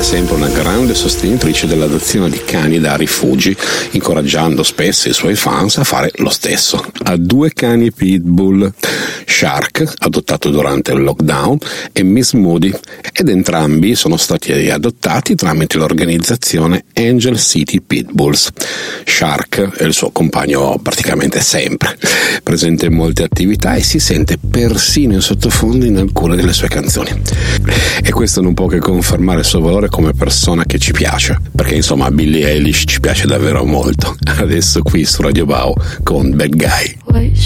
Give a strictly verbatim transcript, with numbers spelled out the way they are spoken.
sempre una grande sostenitrice dell'adozione di cani da rifugi, incoraggiando spesso i suoi fans a fare lo stesso. Ha due cani pitbull, Shark, adottato durante il lockdown, e Miss Moody, ed entrambi sono stati adottati tramite l'organizzazione Angel City Pitbulls. Shark è il suo compagno praticamente sempre, presente in molte attività e si sente persino in sottofondo in alcune delle sue canzoni. E questo non può che confermare il suo valore come persona che ci piace, perché insomma Billie Eilish ci piace davvero molto. Adesso qui su Radio Bao con Bad Guy.